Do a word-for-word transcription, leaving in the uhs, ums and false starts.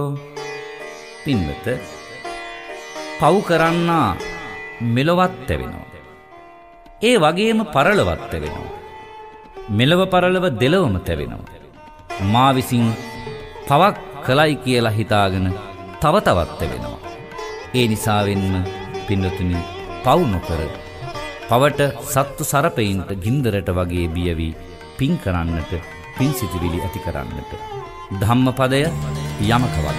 පින්වත පව් කරන්නා මෙලොවත් තැවෙනවා. ඒ වගේම පරලොවත් තැවෙනවා. මෙලව පරලොව දෙලොවම තැවෙනවා. මා විසින් පවක් කළයි කියලා හිතාගෙන තව තවත් තැවෙනවා. ඒ නිසාවෙන්ම පින්වතුනි පව් නොකර පවට සත්තු සරපයින්ට ගින්දරට වගේ බියවි පින් කරන්නට පින් සිතිවිලි ඇති කරන්නට ධම්මපදය යමක වදන.